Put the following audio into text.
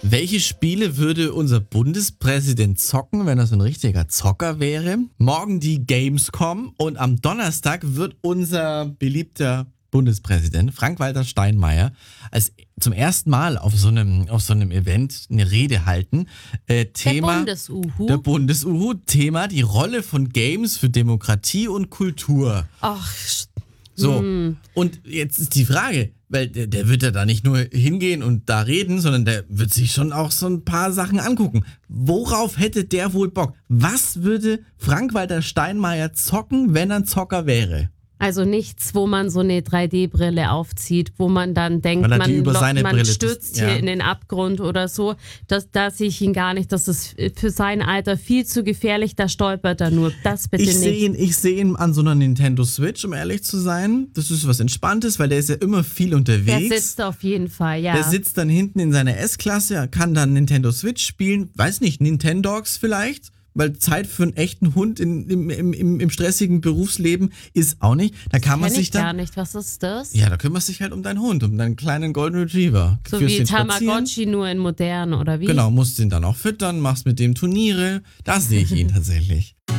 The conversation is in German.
Welche Spiele würde unser Bundespräsident zocken, wenn er so ein richtiger Zocker wäre? Morgen die Gamescom und am Donnerstag wird unser beliebter Bundespräsident Frank-Walter Steinmeier zum ersten Mal auf so einem Event eine Rede halten. Thema der Bundes-Uhu. Thema die Rolle von Games für Demokratie und Kultur. Ach, so, und jetzt ist die Frage, weil der wird ja da nicht nur hingehen und da reden, sondern der wird sich schon auch so ein paar Sachen angucken. Worauf hätte der wohl Bock? Was würde Frank-Walter Steinmeier zocken, wenn er ein Zocker wäre? also nichts, wo man so eine 3D-Brille aufzieht, wo man dann denkt, man stürzt hier in den Abgrund oder so. Da sehe ich ihn gar nicht. Das ist für sein Alter viel zu gefährlich, da stolpert er nur. Das bitte nicht. Ich sehe ihn an so einer Nintendo Switch, um ehrlich zu sein. Das ist was Entspanntes, weil der ist ja immer viel unterwegs. Der sitzt auf jeden Fall, ja. Der sitzt dann hinten in seiner S-Klasse, kann dann Nintendo Switch spielen. Weiß nicht, Nintendogs vielleicht? Weil Zeit für einen echten Hund im stressigen Berufsleben ist auch nicht. Da kann man sich dann. Gar nicht. Was ist das? Ja, da kümmerst du dich halt um deinen Hund, um deinen kleinen Golden Retriever. So wie Tamagotchi, nur in modern, oder wie? Genau, musst ihn dann auch füttern, machst mit dem Turniere. Da sehe ich ihn tatsächlich.